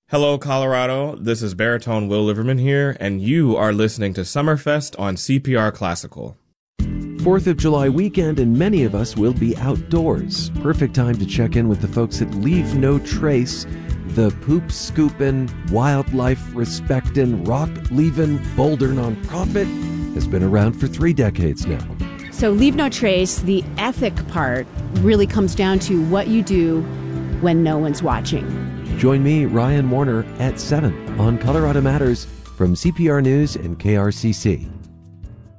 Hello, Colorado. This is baritone Will Liverman here, and you are listening to Summerfest on CPR Classical. 4th of July weekend, and many of us will be outdoors. Perfect time to check in with the folks at Leave No Trace. The poop scoopin', wildlife respectin', rock leavin', boulder nonprofit has been around for 3 decades now. So Leave No Trace, the ethic part, really comes down to what you do when no one's watching. Join me, Ryan Warner, at 7 on Colorado Matters from CPR News and KRCC.